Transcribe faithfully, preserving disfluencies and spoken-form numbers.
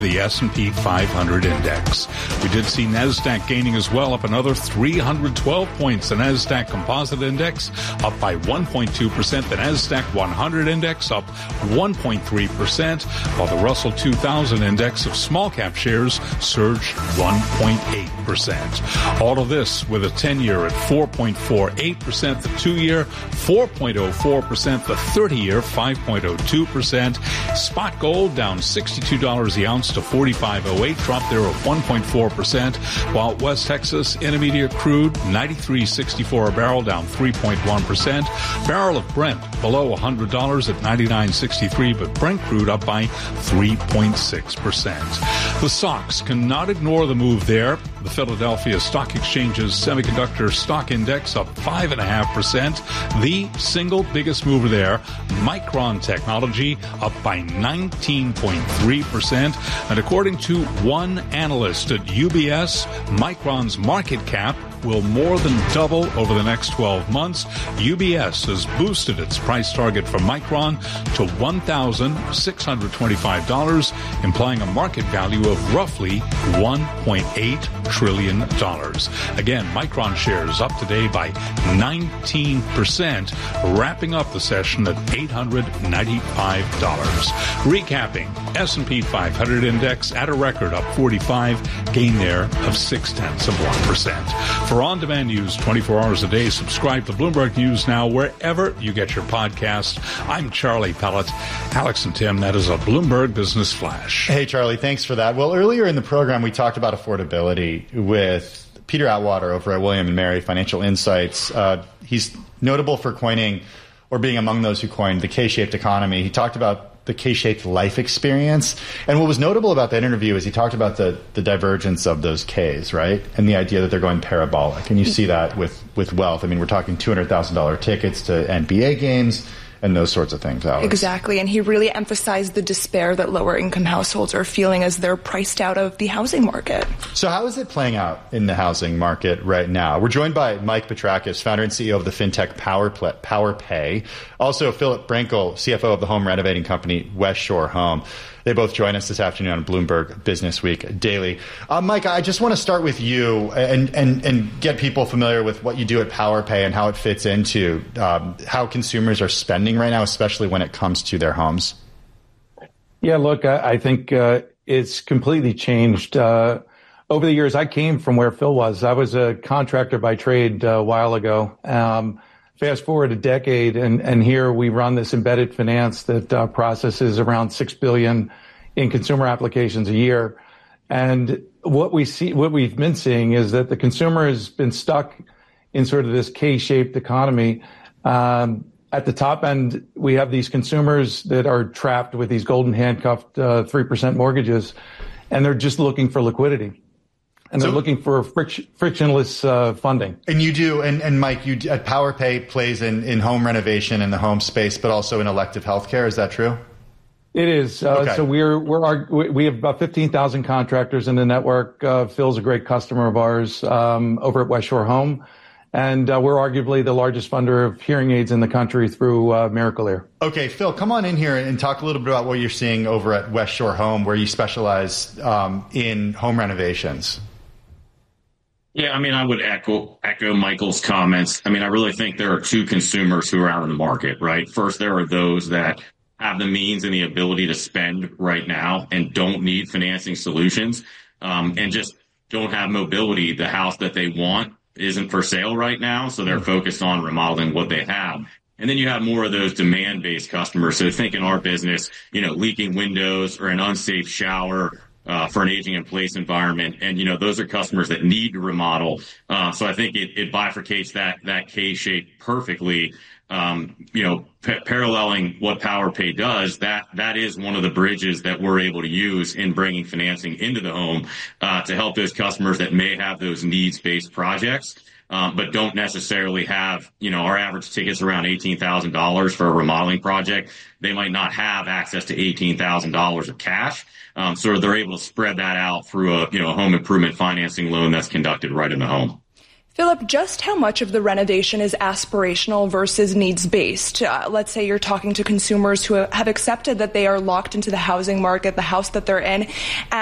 The S and P five hundred index. We did see NASDAQ gaining as well, up another three hundred twelve points. The NASDAQ Composite Index up by one point two percent. The NASDAQ one hundred Index up one point three percent, while the Russell two thousand Index of small cap shares surged one point eight percent. All of this with a ten-year at four point four eight percent, the two-year four point oh four percent, the thirty-year five point oh two percent. Spot gold down sixty-two dollars the ounce to forty-five oh eight, dropped there of one point four percent, while West Texas Intermediate crude ninety-three sixty-four a barrel, down three point one percent. Barrel of Brent below one hundred dollars at ninety-nine sixty-three, but Brent crude up by three point six percent. The S O X cannot ignore the move there. The Philadelphia Stock Exchange's Semiconductor Stock Index up five point five percent. The single biggest mover there, Micron Technology, up by nineteen point three percent. And according to one analyst at U B S, Micron's market cap will more than double over the next twelve months. U B S has boosted its price target for Micron to one thousand six hundred twenty-five dollars, implying a market value of roughly one point eight trillion dollars. Again, Micron shares up today by nineteen percent, wrapping up the session at eight hundred ninety-five dollars. Recapping, S and P five hundred Index at a record up forty-five, gain there of six tenths of one percent. For on-demand news twenty-four hours a day, subscribe to Bloomberg News Now wherever you get your podcast. I'm Charlie Pellet. Alex and Tim, that is a Bloomberg Business Flash. Hey, Charlie, thanks for that. Well, earlier in the program, we talked about affordability with Peter Atwater over at William and Mary Financial Insights. Uh, he's notable for coining, or being among those who coined, the K-shaped economy. He talked about the K-shaped life experience. And what was notable about that interview is he talked about the, the divergence of those Ks, right? And the idea that they're going parabolic. And you see that with, with wealth. I mean, we're talking two hundred thousand dollars tickets to N B A games and those sorts of things, Alex. Exactly. And he really emphasized the despair that lower income households are feeling as they're priced out of the housing market. So how is it playing out in the housing market right now? We're joined by Mike Petrakis, founder and C E O of the fintech Power PowerPay. Also, Philip Brankel, C F O of the home renovating company West Shore Home. They both join us this afternoon on Bloomberg Business Week Daily. Uh, Mike, I just want to start with you and, and, and get people familiar with what you do at PowerPay and how it fits into um, how consumers are spending right now, especially when it comes to their homes. Yeah, look, I, I think uh, it's completely changed. Uh, over the years, I came from where Phil was. I was a contractor by trade uh, a while ago. Um, Fast forward a decade, and, and here we run this embedded finance that uh, processes around six billion dollars in consumer applications a year. And what we see, what we've been seeing is that the consumer has been stuck in sort of this K-shaped economy. Um, at the top end, we have these consumers that are trapped with these golden handcuffed uh, three percent mortgages, and they're just looking for liquidity. And they're so, looking for friction, frictionless uh, funding. And you do, and, and Mike, you at PowerPay plays in, in home renovation in the home space, but also in elective healthcare. Is that true? It is. Uh, okay. So we're we're our, we have about fifteen thousand contractors in the network. Uh, Phil's a great customer of ours um, over at West Shore Home, and uh, we're arguably the largest funder of hearing aids in the country through uh, Miracle Ear. Okay, Phil, come on in here and talk a little bit about what you're seeing over at West Shore Home, where you specialize um, in home renovations. Yeah, I mean, I would echo echo Michael's comments. I mean, I really think there are two consumers who are out in the market, right? First, there are those that have the means and the ability to spend right now and don't need financing solutions, um, and just don't have mobility. The house that they want isn't for sale right now, so they're focused on remodeling what they have. And then you have more of those demand-based customers. So think in our business, you know, leaking windows or an unsafe shower, Uh, for an aging in place environment. And, you know, those are customers that need to remodel. Uh, so I think it, it bifurcates that, that K shape perfectly. Um, you know, p- paralleling what PowerPay does, that, that is one of the bridges that we're able to use in bringing financing into the home, uh, to help those customers that may have those needs-based projects. Um, but don't necessarily have, you know, our average ticket's around eighteen thousand dollars for a remodeling project. They might not have access to eighteen thousand dollars of cash. Um, so they're able to spread that out through a, you know, a home improvement financing loan that's conducted right in the home. Philip, just how much of the renovation is aspirational versus needs-based? Uh, let's say you're talking to consumers who have accepted that they are locked into the housing market, the house that they're in,